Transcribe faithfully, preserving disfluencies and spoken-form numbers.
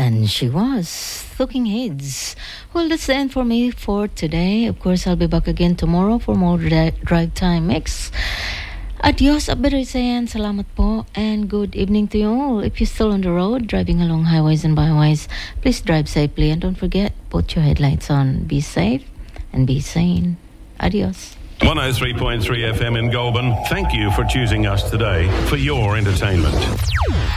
And she was. Talking Heads. Well, that's the end for me for today. Of course, I'll be back again tomorrow for more dri- Drive Time Mix. Adios, Abdurizayan. Salamat po. And good evening to you all. If you're still on the road, driving along highways and byways, please drive safely. And don't forget, put your headlights on. Be safe and be sane. Adios. one oh three point three F M in Goulburn. Thank you for choosing us today for your entertainment.